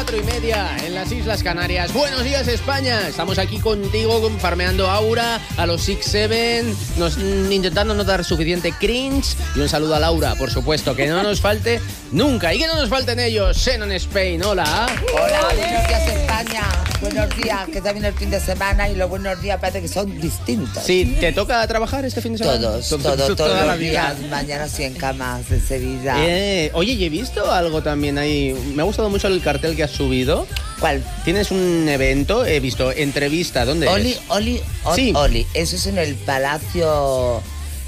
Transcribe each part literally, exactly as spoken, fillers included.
cuatro y media en las Islas Canarias. Buenos días, España. Estamos aquí contigo, farmeando aura a los Six Seven, nos, intentando no dar suficiente cringe. Y un saludo a Laura, por supuesto, que no nos falte nunca. Y que no nos falten ellos. Xenon Spain, hola. Hola, buenos días, España. Buenos días, que también el fin de semana y los buenos días parece que son distintos. Sí, ¿te toca trabajar este fin de semana? Todos, todos, todos, todos los días. Mañana sí en camas de Sevilla. Eh, oye, y he visto algo también ahí. Me ha gustado mucho el cartel que has subido. ¿Cuál? Tienes un evento, he visto, entrevista, ¿dónde Oli, es? Oli, Oli, sí. Oli. Eso es en el Palacio,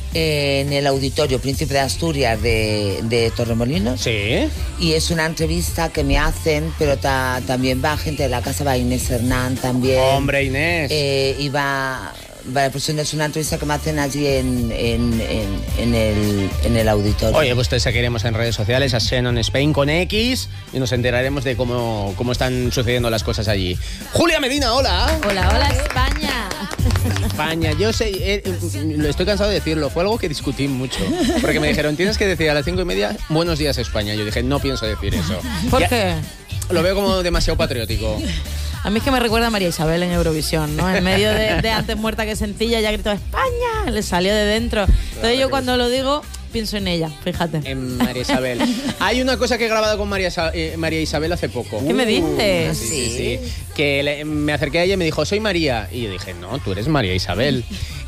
eh, en el Auditorio Príncipe de Asturias de, de Torremolinos. Sí. Y es una entrevista que me hacen, pero ta, también va gente de la casa, va Inés Hernán también. Hombre, Inés. Eh, y va... Vale, pues es una entrevista que me hacen allí en, en, en, en, el, en el auditorio. Oye, pues te seguiremos en redes sociales a Xenon Spain con X y nos enteraremos de cómo, cómo están sucediendo las cosas allí. Julia Medina, hola. Hola, hola, España. España, yo sé, eh, eh, estoy cansado de decirlo, fue algo que discutí mucho. Porque me dijeron, tienes que decir a las cinco y media, buenos días, España. Yo dije, no pienso decir eso. ¿Por ya, qué? Lo veo como demasiado patriótico. A mí es que me recuerda a María Isabel en Eurovisión, ¿no? En medio de, de Antes muerta que sencilla, ya gritó España, le salió de dentro. Entonces yo cuando lo digo, pienso en ella, fíjate. En María Isabel. Hay una cosa que he grabado con María, eh, María Isabel hace poco. ¿Qué me dices? Sí, sí, sí. Que le, me acerqué a ella y me dijo, soy María. Y yo dije, no, tú eres María Isabel.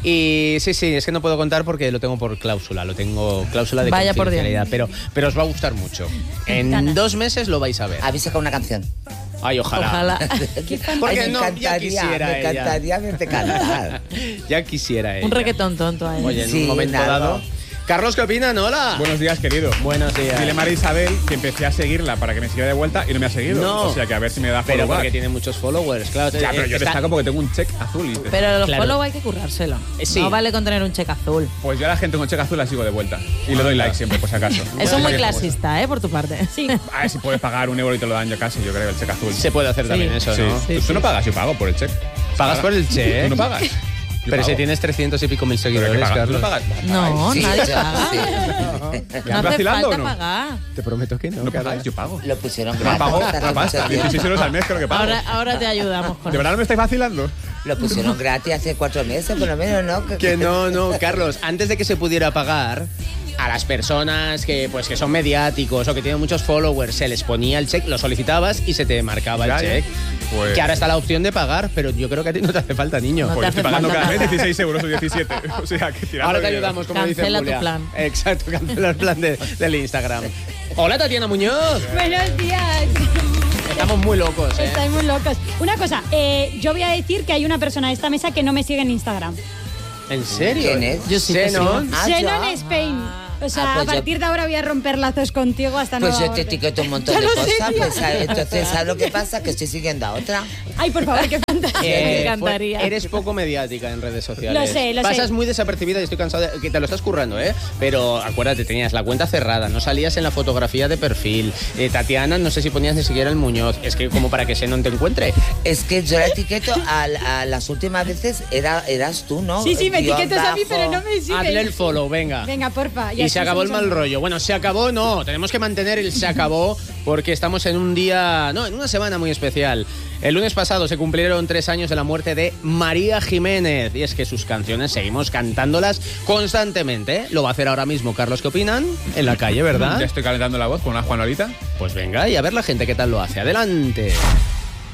Y sí, sí, es que no puedo contar porque lo tengo por cláusula, lo tengo cláusula de Vaya por Dios. confidencialidad. Pero, pero os va a gustar mucho. En dos meses lo vais a ver. Habéis sacado una canción. Ay, ojalá. Ojalá. Porque Ay, me no, ya encantaría, quisiera me ella. encantaría verte cantar. Ya quisiera ella. Un reggaetón tonto ahí. Oye, en Sí, un momento nada. dado. Carlos, ¿qué opinan? Hola. Buenos días, querido. Buenos días. Dile a María Isabel que empecé a seguirla para que me siguiera de vuelta y no me ha seguido. No. O sea que a ver si me da Pero follow porque back. tiene muchos followers, claro. Ya, pero yo Está- destaco porque tengo un check azul. Y Pero los Claro. follow hay que currárselo. Eh, sí. No vale con tener un cheque azul. Pues yo a la gente con check azul la sigo de vuelta. Y le doy like siempre, por si acaso. Eso es muy Para que- clasista, ¿eh? Por tu parte. Sí. A ver si puedes pagar un euro y te lo dan yo casi, yo creo, el check azul. Se puede hacer también eso, Sí. ¿no? ¿Tú, tú no pagas, yo pago por el check. ¿Pagas por el check? ¿Tú no pagas? Yo Pero pago. si tienes trescientos y pico mil ¿Pero qué seguidores, pagas? ¿Tú Carlos. no pagas? No, Sí, nadie yo- paga. sí. ¿Me No estás hace vacilando falta o no? pagar. Te prometo que no. ¿No Carlos. pagáis? Yo pago. Lo pusieron Me gratis. pago hasta la hace pasta, mucho tiempo. dieciséis euros al mes creo que pago. Ahora, ahora te ayudamos con ¿De verdad no me estáis vacilando? Lo pusieron gratis hace cuatro meses, por lo menos, ¿no? Que no, no, Carlos. Antes de que se pudiera pagar, a las personas que, pues, que son mediáticos o que tienen muchos followers, se les ponía el check, lo solicitabas y se te marcaba Ya, el ya. check. Pues- Que ahora está la opción de pagar, pero yo creo que a ti no te hace falta, niño. No te Pues hace estoy pagando falta cada mes nada. dieciséis euros o diecisiete. O sea, que tirando Ahora te dinero. ayudamos, como Cancela dice tu Julia. plan. Exacto, cancela el plan de- del Instagram. Hola, Tatiana Muñoz. Buenos días. Estamos muy locos, ¿eh? Estáis muy locos. Una cosa, eh, yo voy a decir que hay una persona de esta mesa que no me sigue en Instagram. ¿En serio? ¿Quién es? Yo sí que Xenon. sí. Ah, Xenon ya. Spain. O sea, Ah, pues a yo- partir de ahora voy a romper lazos contigo hasta Pues nueva yo te orden. etiqueto un montón Ya de lo sé, cosas. tía. Pues, ¿sabes? Entonces, ¿sabes lo que pasa? Que estoy siguiendo a otra. Ay, por favor, qué fantasía. Eh, Me encantaría. fue- eres poco mediática en redes sociales. Lo sé, lo Pasas sé. muy desapercibida y estoy cansado de que te lo estás currando, ¿eh? Pero acuérdate, tenías la cuenta cerrada, no salías en la fotografía de perfil. Eh, Tatiana, no sé si ponías ni siquiera el Muñoz. Es que como para que Xenon te encuentre. Es que yo la etiqueto a, a las últimas veces era, eras tú, ¿no? Sí, sí, me Guión etiquetas a mí, bajo. pero no me sigue. Hazle el follow, venga. Venga, porfa. Y se acabó el mal rollo. Bueno, se acabó, no. Tenemos que mantener el se acabó porque estamos en un día, no, en una semana muy especial. El lunes pasado se cumplieron tres años de la muerte de María Jiménez. Y es que sus canciones seguimos cantándolas constantemente. ¿eh? Lo va a hacer ahora mismo. Carlos, ¿qué opinan? En la calle, ¿verdad? Ya estoy calentando la voz con una Juanolita. Pues venga, y a ver la gente qué tal lo hace. Adelante.